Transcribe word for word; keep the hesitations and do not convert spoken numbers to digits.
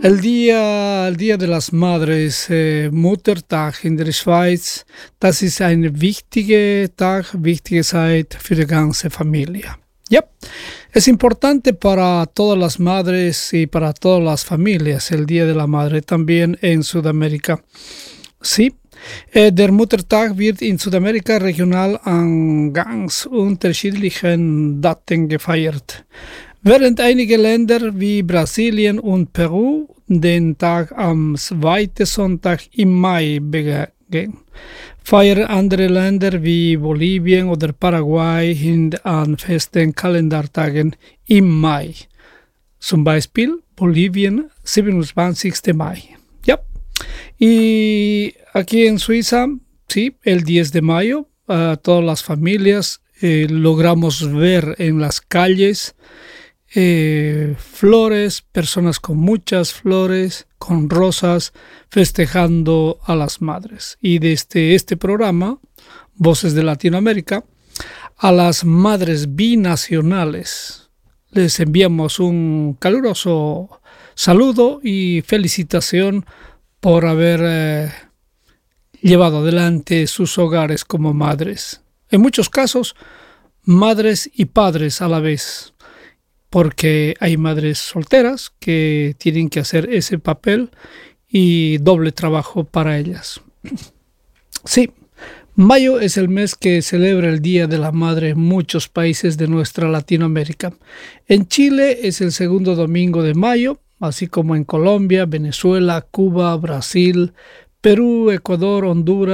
El Día, el Día de las Madres, äh, Muttertag in der Schweiz, das ist ein wichtiger Tag, wichtige Zeit für die ganze Familie. Ja, es importante para todas las madres y para todas las familias el Día de la Madre, también en Sudamérica. Sí, äh, der Muttertag wird in Südamerika regional an ganz unterschiedlichen Daten gefeiert. Während einige Länder wie Brasilien und Peru den Tag am zweiten Sonntag im Mai begehen, feiern andere Länder wie Bolivien oder Paraguay hin an festen Kalendertagen im Mai. Zum Beispiel Bolivien, siebenundzwanzigsten Mai. Ja. Y aquí en Suiza, sí, el diez de mayo, uh, todas las familias eh, logramos ver en las calles Eh, flores, personas con muchas flores, con rosas, festejando a las madres. Y desde este programa, Voces de Latinoamérica, a las madres binacionales les enviamos un caluroso saludo y felicitación por haber eh, llevado adelante sus hogares como madres. En muchos casos, madres y padres a la vez, porque hay madres solteras que tienen que hacer ese papel y doble trabajo para ellas. Sí, mayo es el mes que celebra el Día de la Madre en muchos países de nuestra Latinoamérica. En Chile es el segundo domingo de mayo, así como en Colombia, Venezuela, Cuba, Brasil, Perú, Ecuador, Honduras,